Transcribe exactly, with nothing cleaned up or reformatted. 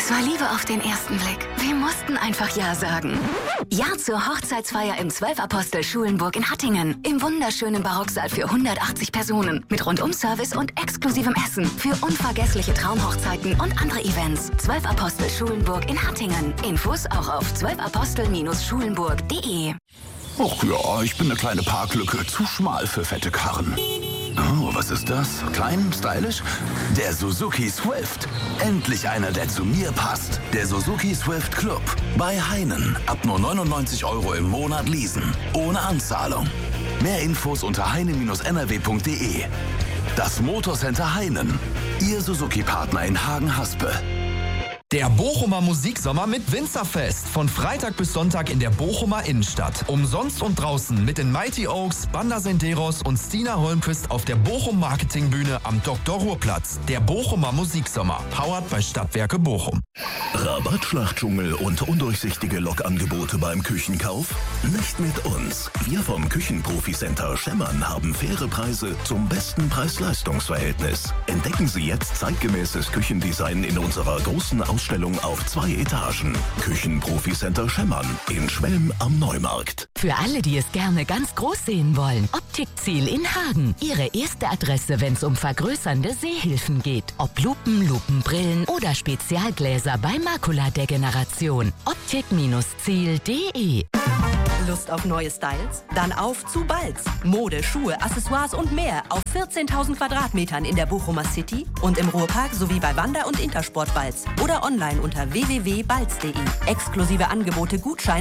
Es war Liebe auf den ersten Blick. Wir mussten einfach Ja sagen. Ja zur Hochzeitsfeier im Zwölf-Apostel Schulenburg in Hattingen. Im wunderschönen Barocksaal für hundertachtzig Personen. Mit Rundum-Service und exklusivem Essen. Für unvergessliche Traumhochzeiten und andere Events. Zwölf-Apostel Schulenburg in Hattingen. Infos auch auf zwölfapostel Schulenburg punkt de. Ach ja, ich bin eine kleine Parklücke. Zu schmal für fette Karren. Oh, was ist das? Klein, stylisch? Der Suzuki Swift. Endlich einer, der zu mir passt. Der Suzuki Swift Club. Bei Heinen. Ab nur neunundneunzig Euro im Monat leasen. Ohne Anzahlung. Mehr Infos unter heine Bindestrich n r w punkt de. Das Motorcenter Heinen. Ihr Suzuki-Partner in Hagen-Haspe. Der Bochumer Musiksommer mit Winzerfest. Von Freitag bis Sonntag in der Bochumer Innenstadt. Umsonst und draußen mit den Mighty Oaks, Banda Senderos und Stina Holmquist auf der Bochum Marketingbühne am Doktor Ruhrplatz. Der Bochumer Musiksommer. Powered bei Stadtwerke Bochum. Rabattschlachtdschungel und undurchsichtige Lokangebote beim Küchenkauf? Nicht mit uns. Wir vom Küchenprofi-Center Schemmern haben faire Preise zum besten Preis-Leistungs-Verhältnis. Entdecken Sie jetzt zeitgemäßes Küchendesign in unserer großen Ausstellung auf zwei Etagen. Küchenprofi-Center Schemmern in Schwelm am Neumarkt. Für alle, die es gerne ganz groß sehen wollen. Optikziel in Hagen. Ihre erste Adresse, wenn es um vergrößernde Sehhilfen geht. Ob Lupen, Lupenbrillen oder Spezialgläser bei Makuladegeneration. Optik Ziel punkt de. Lust auf neue Styles? Dann auf zu Balz. Mode, Schuhe, Accessoires und mehr auf vierzehntausend Quadratmetern in der Bochumer City und im Ruhrpark sowie bei Wander- und Intersport Balz oder online unter w w w punkt balz punkt de. Exklusive Angebote, Gutscheine